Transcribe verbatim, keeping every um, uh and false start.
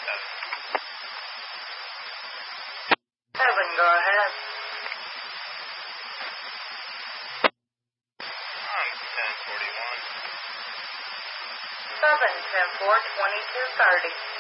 Seven, go ahead. I'm ten forty-one. Seven, ten four, twenty-two thirty.